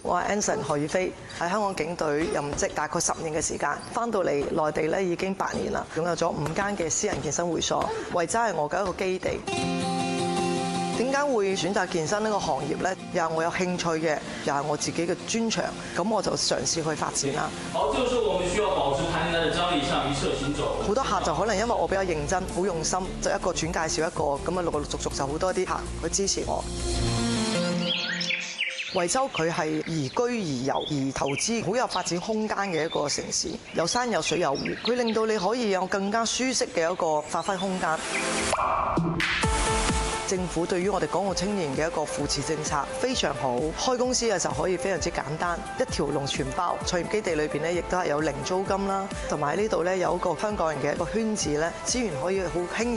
我係 Anson 何宇飛，喺香港警隊任職大概10年嘅時間，翻到嚟內地咧已經8年啦，擁有咗5間嘅私人健身會所，維州係我嘅一個基地。點解會選擇健身呢個行業呢？又係我有興趣嘅，又係我自己嘅專長，咁我就嘗試去發展啦。 好，這個時候我們需要保持彈性的張力，向一側行走。 好多客就可能因為我比較認真、好用心，就一個轉介紹一個，咁啊陸陸續續就好多啲客去支持我。惠州佢係宜居宜遊宜投資，好有發展空間嘅一個城市，有山有水有湖，佢令到你可以有更加舒適嘅一個發揮空間。政府對於我哋港澳青年嘅一個扶持政策非常好，開公司嘅時候可以非常之簡單，一條龍全包。創業基地裏邊咧，亦都係有零租金啦，同埋呢度咧有一個香港人嘅一個圈子咧，資源可以好輕